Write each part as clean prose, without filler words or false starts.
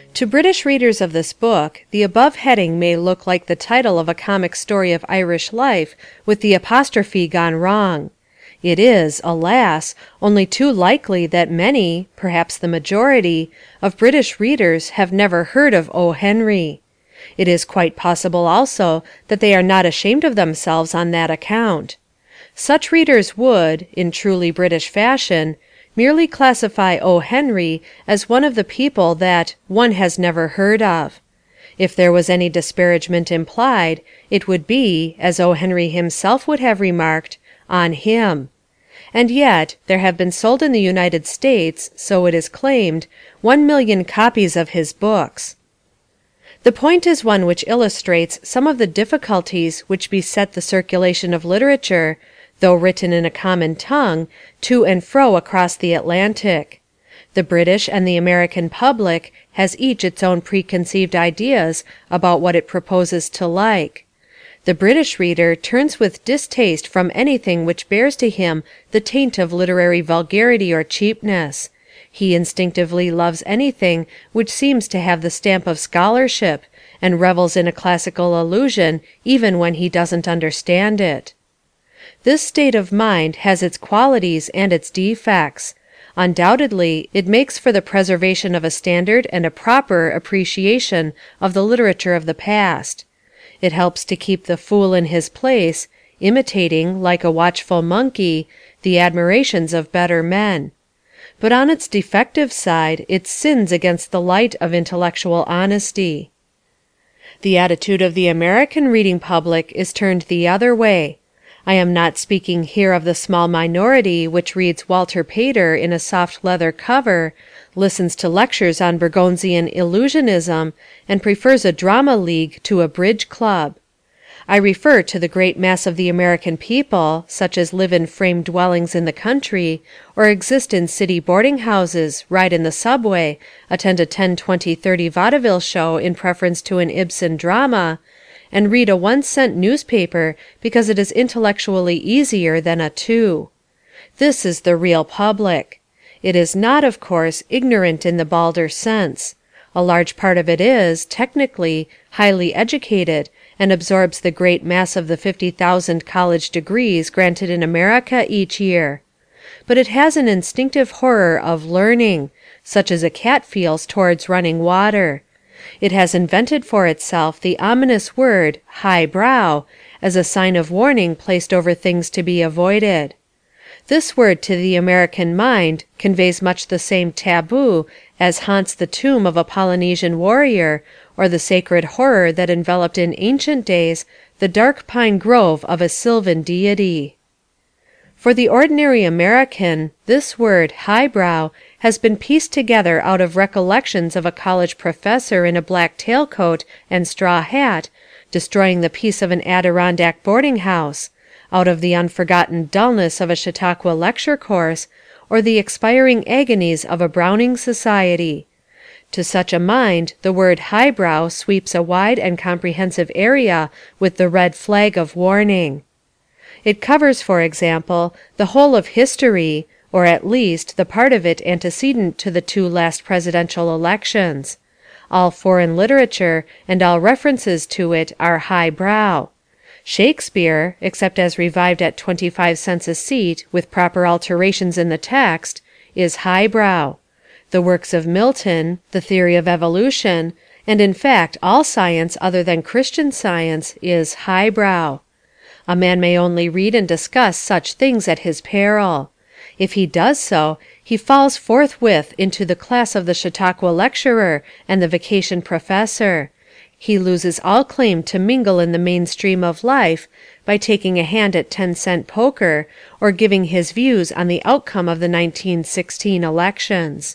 To British readers of this book, the above heading may look like the title of a comic story of Irish life with the apostrophe gone wrong. It is, alas, only too likely that many, perhaps the majority, of British readers have never heard of O. Henry. It is quite possible also that they are not ashamed of themselves on that account. Such readers would, in truly British fashion, merely classify O. Henry as one of the people that "one has never heard of." If there was any disparagement implied, it would be, as O. Henry himself would have remarked, on him. And yet, there have been sold in the United States, so it is claimed, 1,000,000 copies of his books. The point is one which illustrates some of the difficulties which beset the circulation of literature, though written in a common tongue, to and fro across the Atlantic. The British and the American public has each its own preconceived ideas about what it proposes to like. The British reader turns with distaste from anything which bears to him the taint of literary vulgarity or cheapness. He instinctively loves anything which seems to have the stamp of scholarship, and revels in a classical allusion even when he doesn't understand it. This state of mind has its qualities and its defects. Undoubtedly, it makes for the preservation of a standard and a proper appreciation of the literature of the past. It helps to keep the fool in his place, imitating, like a watchful monkey, the admirations of better men. But on its defective side it sins against the light of intellectual honesty. The attitude of the American reading public is turned the other way. I am not speaking here of the small minority which reads Walter Pater in a soft leather cover, listens to lectures on Bergsonian illusionism, and prefers a drama league to a bridge club. I refer to the great mass of the American people, such as live in frame dwellings in the country, or exist in city boarding houses, ride in the subway, attend a 10, 20, 30 vaudeville show in preference to an Ibsen drama, and read a 1-cent newspaper because it is intellectually easier than a 2. This is the real public. It is not, of course, ignorant in the balder sense. A large part of it is, technically, highly educated, and absorbs the great mass of the 50,000 college degrees granted in America each year. But it has an instinctive horror of learning, such as a cat feels towards running water. It has invented for itself the ominous word "high brow" as a sign of warning placed over things to be avoided. This word to the American mind conveys much the same taboo as haunts the tomb of a Polynesian warrior, or the sacred horror that enveloped in ancient days the dark pine grove of a sylvan deity. For the ordinary American, this word, highbrow, has been pieced together out of recollections of a college professor in a black tailcoat and straw hat, destroying the peace of an Adirondack boarding house, out of the unforgotten dullness of a Chautauqua lecture course, or the expiring agonies of a Browning society. To such a mind the word highbrow sweeps a wide and comprehensive area with the red flag of warning. It covers, for example, the whole of history, or at least the part of it antecedent to the 2 last presidential elections. All foreign literature and all references to it are highbrow. Shakespeare, except as revived at 25 cents a seat with proper alterations in the text, is highbrow. The works of Milton, the theory of evolution, and in fact all science other than Christian science, is highbrow. A man may only read and discuss such things at his peril. If he does so, he falls forthwith into the class of the Chautauqua lecturer and the vacation professor. He loses all claim to mingle in the main stream of life by taking a hand at 10-cent poker or giving his views on the outcome of the 1916 elections.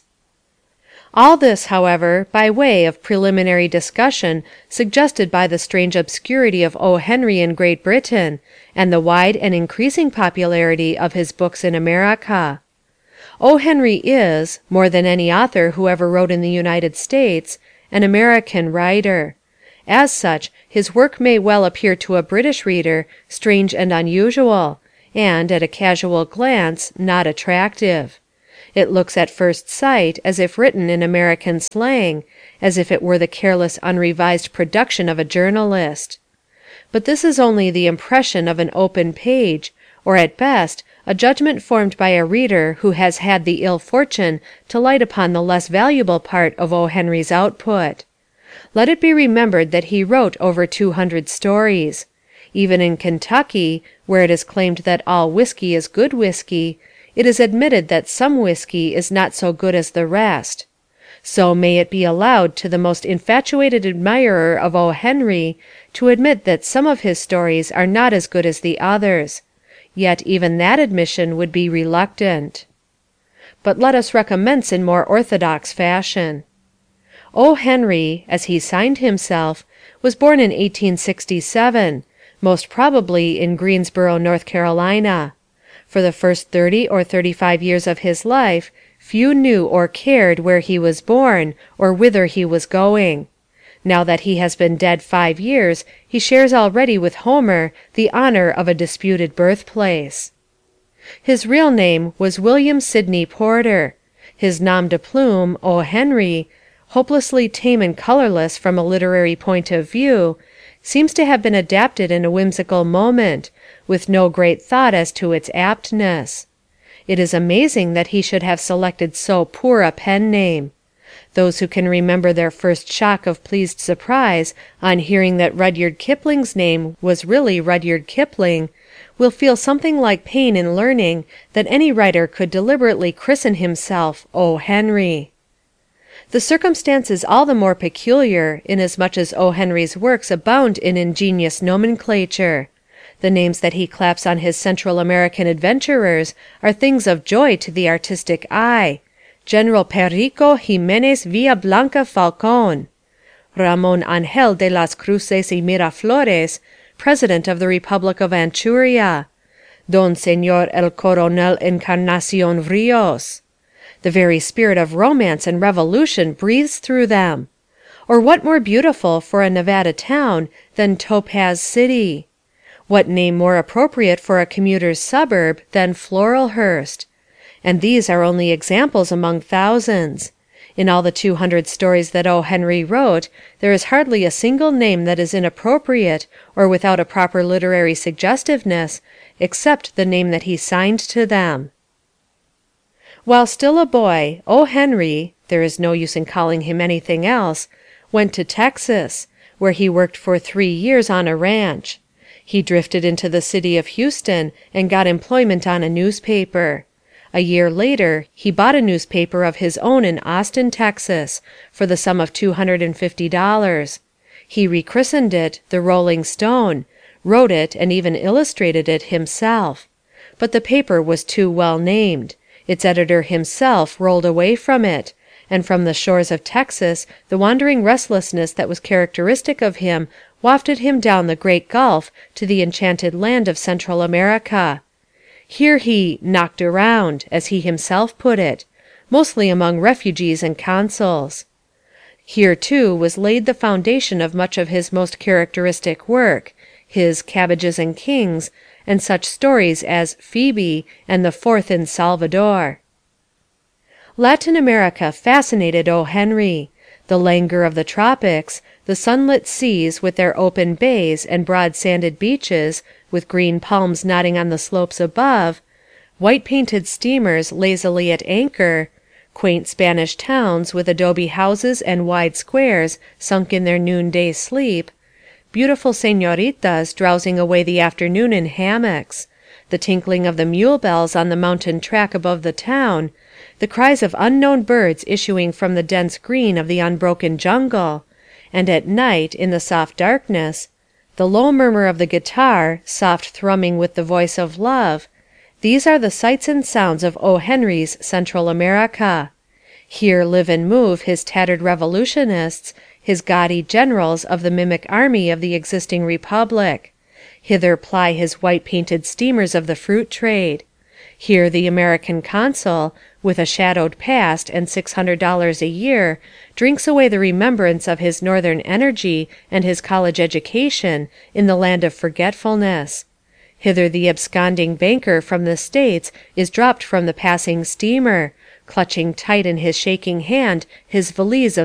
All this, however, by way of preliminary discussion suggested by the strange obscurity of O. Henry in Great Britain, and the wide and increasing popularity of his books in America. O. Henry is, more than any author who ever wrote in the United States, an American writer. As such, his work may well appear to a British reader strange and unusual, and, at a casual glance, not attractive. It looks at first sight as if written in American slang, as if it were the careless unrevised production of a journalist. But this is only the impression of an open page, or at best, a judgment formed by a reader who has had the ill fortune to light upon the less valuable part of O. Henry's output. Let it be remembered that he wrote over 200 stories. Even in Kentucky, where it is claimed that all whiskey is good whiskey, it is admitted that some whiskey is not so good as the rest. So may it be allowed to the most infatuated admirer of O. Henry to admit that some of his stories are not as good as the others. Yet even that admission would be reluctant. But let us recommence in more orthodox fashion. O. Henry, as he signed himself, was born in 1867, most probably in Greensboro, North Carolina. For the first 30 or 35 years of his life, few knew or cared where he was born, or whither he was going. Now that he has been dead 5 years, he shares already with Homer the honor of a disputed birthplace. His real name was William Sidney Porter. His nom de plume, O. Henry, hopelessly tame and colorless from a literary point of view, seems to have been adapted in a whimsical moment, with no great thought as to its aptness. It is amazing that he should have selected so poor a pen name. Those who can remember their first shock of pleased surprise on hearing that Rudyard Kipling's name was really Rudyard Kipling will feel something like pain in learning that any writer could deliberately christen himself O. Henry. The circumstance is all the more peculiar inasmuch as O. Henry's works abound in ingenious nomenclature. The names that he claps on his Central American adventurers are things of joy to the artistic eye. General Perico Jimenez Villablanca Falcon, Ramon Angel de las Cruces y Miraflores, President of the Republic of Anchuria, Don Señor el Coronel Encarnacion Rios. The very spirit of romance and revolution breathes through them. Or what more beautiful for a Nevada town than Topaz City? What name more appropriate for a commuter's suburb than Floralhurst? And these are only examples among thousands. In all the 200 stories that O. Henry wrote, there is hardly a single name that is inappropriate or without a proper literary suggestiveness, except the name that he signed to them. While still a boy, O. Henry, there is no use in calling him anything else, went to Texas, where he worked for 3 years on a ranch. He drifted into the city of Houston and got employment on a newspaper. A year later, he bought a newspaper of his own in Austin, Texas, for the sum of $250. He rechristened it The Rolling Stone, wrote it and even illustrated it himself. But the paper was too well named. Its editor himself rolled away from it, and from the shores of Texas the wandering restlessness that was characteristic of him wafted him down the great gulf to the enchanted land of Central America. Here he "knocked around," as he himself put it, mostly among refugees and consuls. Here, too, was laid the foundation of much of his most characteristic work, his Cabbages and Kings, and such stories as Phoebe and The Fourth in Salvador. Latin America fascinated O. Henry. The languor of the tropics, the sunlit seas with their open bays and broad sanded beaches, with green palms nodding on the slopes above, white-painted steamers lazily at anchor, quaint Spanish towns with adobe houses and wide squares sunk in their noonday sleep, beautiful señoritas drowsing away the afternoon in hammocks, the tinkling of the mule bells on the mountain track above the town, the cries of unknown birds issuing from the dense green of the unbroken jungle, and at night, in the soft darkness, the low murmur of the guitar, soft thrumming with the voice of love, these are the sights and sounds of O. Henry's Central America. Here live and move his tattered revolutionists, his gaudy generals of the mimic army of the existing republic. Hither ply his white-painted steamers of the fruit trade. Here the American consul, with a shadowed past and $600 a year, drinks away the remembrance of his northern energy and his college education in the land of forgetfulness. Hither the absconding banker from the States is dropped from the passing steamer, clutching tight in his shaking hand his valise of